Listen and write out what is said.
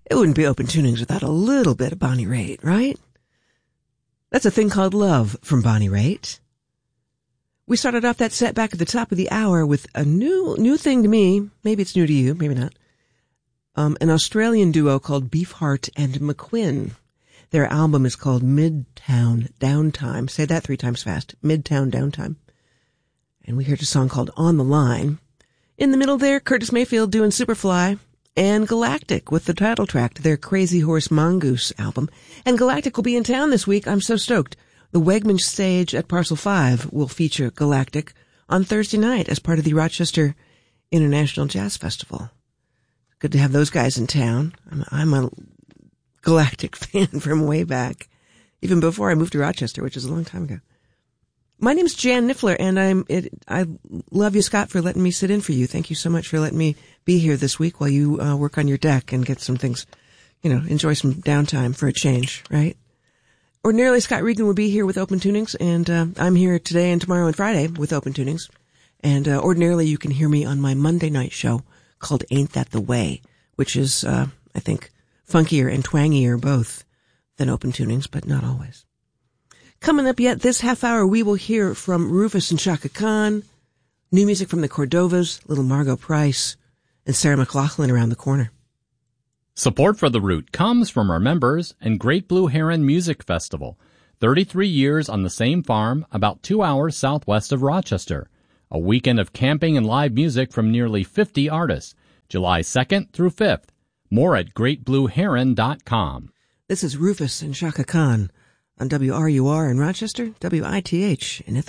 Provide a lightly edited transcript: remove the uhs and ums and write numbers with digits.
It wouldn't be Open Tunings without a little bit of Bonnie Raitt, right? That's A Thing Called Love from Bonnie Raitt. We started off that set back at the top of the hour with a new thing to me. Maybe it's new to you, maybe not. An Australian duo called Beefheart and McQuinn. Their album is called Midtown Downtime. Say that 3 times fast. Midtown Downtime. And we heard a song called On the Line. In the middle there, Curtis Mayfield doing Superfly. And Galactic with the title track to their Crazy Horse Mongoose album. And Galactic will be in town this week. I'm so stoked. The Wegman stage at Parcel 5 will feature Galactic on Thursday night as part of the Rochester International Jazz Festival. Good to have those guys in town. I'm a Galactic fan from way back, even before I moved to Rochester, which is a long time ago. My name's Jan Niffler, and I love you, Scott, for letting me sit in for you. Thank you so much for letting me be here this week while you work on your deck and get some things, enjoy some downtime for a change, right? Ordinarily, Scott Regan would be here with Open Tunings, and I'm here today and tomorrow and Friday with Open Tunings. And ordinarily, you can hear me on my Monday night show called Ain't That the Way, which is, I think, funkier and twangier both than Open Tunings, but not always. Coming up yet this half hour, we will hear from Rufus and Chaka Khan, new music from the Cordovas, Little Margot Price, and Sarah McLachlan around the corner. Support for The Root comes from our members and Great Blue Heron Music Festival, 33 years on the same farm, about 2 hours southwest of Rochester. A weekend of camping and live music from nearly 50 artists, July 2nd through 5th. More at greatblueheron.com. This is Rufus and Chaka Khan on WRUR in Rochester, WITH in Ithaca.